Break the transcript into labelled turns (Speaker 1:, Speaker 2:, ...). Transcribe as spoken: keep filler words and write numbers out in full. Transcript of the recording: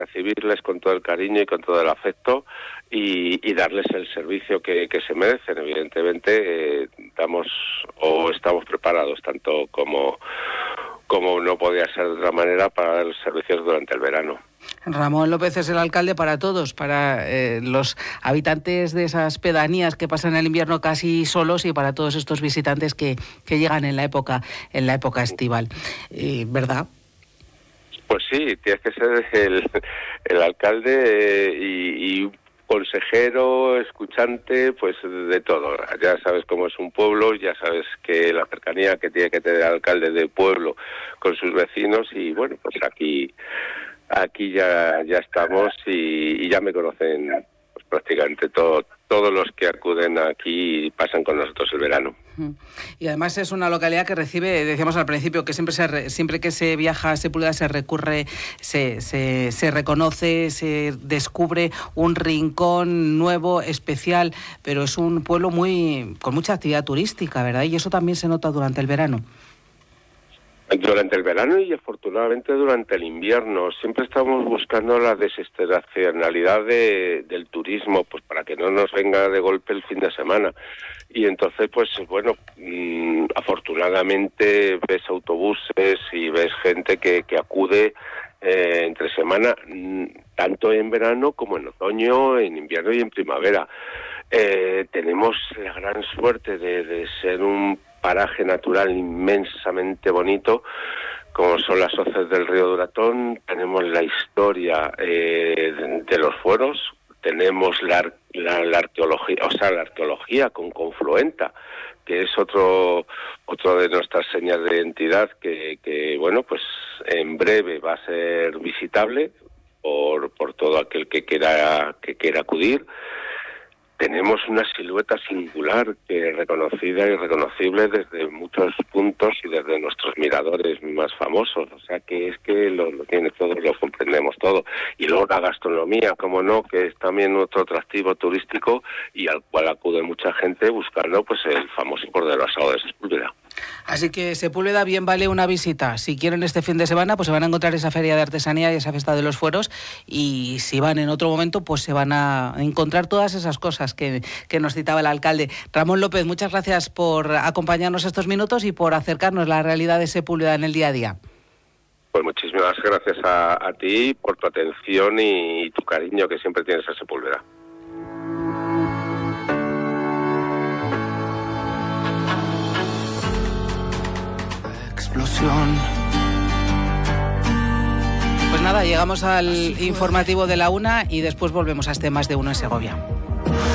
Speaker 1: recibirles con todo el cariño y con todo el afecto y, y darles el servicio que, que se merecen. Evidentemente, eh, damos o estamos preparados tanto como, como no podía ser de otra manera para dar los servicios durante el verano.
Speaker 2: Ramón López es el alcalde para todos, para eh, los habitantes de esas pedanías que pasan el invierno casi solos y para todos estos visitantes que, que llegan en la época en la época estival, eh, ¿verdad?
Speaker 1: Pues sí, tienes que ser el, el alcalde eh, y, y consejero, escuchante, pues de todo. Ya sabes cómo es un pueblo, ya sabes que la cercanía que tiene que tener el alcalde de pueblo con sus vecinos y bueno, pues aquí aquí ya ya estamos y, y ya me conocen pues, prácticamente todo, todos los que acuden aquí y pasan con nosotros el verano.
Speaker 2: Y además es una localidad que recibe, decíamos al principio, que siempre se re, siempre que se viaja a Sepúlveda se recurre, se, se, se reconoce, se descubre un rincón nuevo, especial, pero es un pueblo muy con mucha actividad turística, ¿verdad? Y eso también se nota durante el verano.
Speaker 1: Durante el verano y afortunadamente durante el invierno siempre estamos buscando la desestacionalidad de, del turismo, pues para que no nos venga de golpe el fin de semana. Y entonces, pues bueno, mmm, afortunadamente ves autobuses y ves gente que, que acude eh, entre semana, mmm, tanto en verano como en otoño, en invierno y en primavera. Eh, tenemos la gran suerte de, de ser un paraje natural inmensamente bonito, como son las hoces del río Duratón. Tenemos la historia eh, de, de los fueros, tenemos la, la, la arqueología, o sea, la arqueología con Confluenta, que es otro otro de nuestras señas de identidad que, que bueno, pues en breve va a ser visitable por por todo aquel que quiera que quiera acudir. Tenemos una silueta singular que es reconocida y reconocible desde muchos puntos y desde nuestros miradores más famosos. O sea que es que lo, lo tiene todo, lo comprendemos todo. Y luego la gastronomía, como no, que es también otro atractivo turístico y al cual acude mucha gente buscando pues el famoso cordero asado de Sepúlveda.
Speaker 2: Así que Sepúlveda bien vale una visita. Si quieren este fin de semana, pues se van a encontrar esa feria de artesanía y esa fiesta de los fueros, y si van en otro momento, pues se van a encontrar todas esas cosas que, que nos citaba el alcalde. Ramón López, muchas gracias por acompañarnos estos minutos y por acercarnos la realidad de Sepúlveda en el día a día.
Speaker 1: Pues muchísimas gracias a, a ti por tu atención y tu cariño que siempre tienes a Sepúlveda.
Speaker 2: Explosión. Pues nada, llegamos al informativo de la una y después volvemos a este Más de Uno en Segovia.